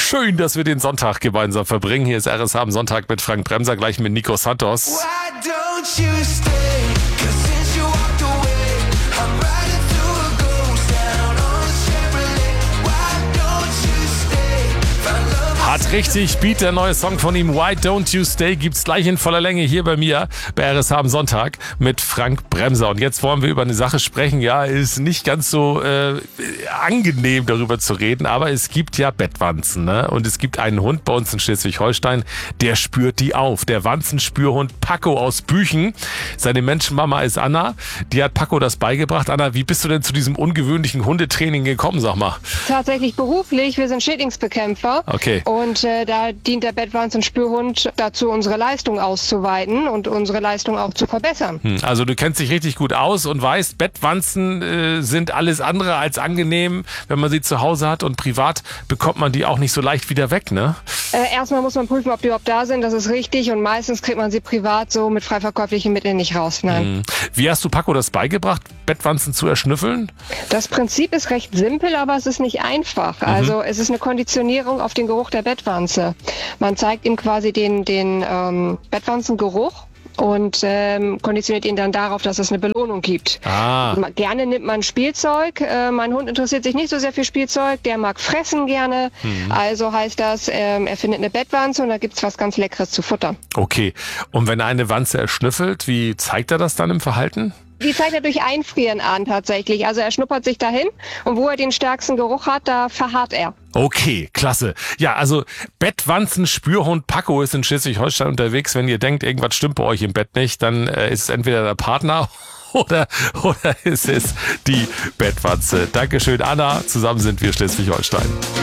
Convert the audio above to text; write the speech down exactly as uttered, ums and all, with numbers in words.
Schön, dass wir den Sonntag gemeinsam verbringen. Hier ist R S H am Sonntag mit Frank Bremser, gleich mit Nico Santos. Why don't you stay? 'Cause since you walked away, I'm riding through a ghost town on a Chevrolet. Why don't you stay? Found love. Hat richtig Beat, der neue Song von ihm, Why Don't You Stay, gibt's gleich in voller Länge hier bei mir, bei R S H am Sonntag mit Frank Bremser. Und jetzt wollen wir über eine Sache sprechen, ja, ist nicht ganz so äh, angenehm darüber zu reden, aber es gibt ja Bettwanzen, ne? Und es gibt einen Hund bei uns in Schleswig-Holstein, der spürt die auf. Der Wanzenspürhund Paco aus Büchen. Seine Menschenmama ist Anna, die hat Paco das beigebracht. Anna, wie bist du denn zu diesem ungewöhnlichen Hundetraining gekommen, sag mal? Tatsächlich beruflich, wir sind Schädlingsbekämpfer. Okay. Und äh, da dient der Bettwanzenspürhund dazu, unsere Leistung auszuweiten und unsere Leistung auch zu verbessern. Hm, also du kennst dich richtig gut aus und weißt, Bettwanzen äh, sind alles andere als angenehm, wenn man sie zu Hause hat, und privat bekommt man die auch nicht so leicht wieder weg, ne? Äh, erstmal muss man prüfen, ob die überhaupt da sind, das ist richtig, und meistens kriegt man sie privat so mit frei verkäuflichen Mitteln nicht raus. Nein. Hm. Wie hast du Paco das beigebracht, Bettwanzen zu erschnüffeln? Das Prinzip ist recht simpel, aber es ist nicht einfach. Mhm. Also es ist eine Konditionierung auf den Geruch der Bettwanze. Man zeigt ihm quasi den, den ähm, Bettwanzengeruch und ähm, konditioniert ihn dann darauf, dass es eine Belohnung gibt. Ah. Gerne nimmt man Spielzeug. Äh, mein Hund interessiert sich nicht so sehr für Spielzeug. Der mag fressen gerne. Mhm. Also heißt das, ähm, er findet eine Bettwanze und da gibt's was ganz Leckeres zu futtern. Okay. Und wenn er eine Wanze erschnüffelt, wie zeigt er das dann im Verhalten? Die zeigt er durch Einfrieren an tatsächlich. Also er schnuppert sich dahin und wo er den stärksten Geruch hat, da verharrt er. Okay, klasse. Ja, also Bettwanzen-Spürhund Paco ist in Schleswig-Holstein unterwegs. Wenn ihr denkt, irgendwas stimmt bei euch im Bett nicht, dann äh, ist es entweder der Partner oder, oder ist es die Bettwanze. Dankeschön, Anna. Zusammen sind wir Schleswig-Holstein.